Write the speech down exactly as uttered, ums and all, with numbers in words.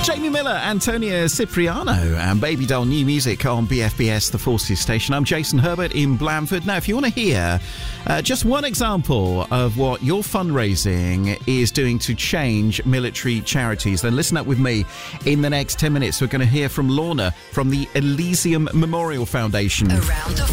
Jamie Miller, Antonia Cipriano, and Baby Doll, new music on B F B S, the Forces station. I'm Jason Herbert in Blandford. Now, if you want to hear uh, just one example of what your fundraising is doing to change military charities, then listen up with me. In the next ten minutes, we're going to hear from Lorna from the Elysium Memorial Foundation. Around the